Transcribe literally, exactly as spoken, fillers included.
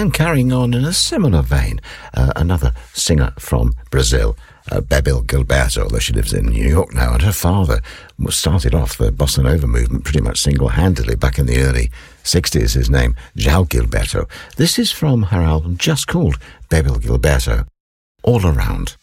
And carrying on in a similar vein, uh, another singer from Brazil, uh, Bebel Gilberto, although she lives in New York now, and her father started off the bossa nova movement pretty much single-handedly back in the early sixties. His name, João Gilberto. This is from her album just called Bebel Gilberto, All Around.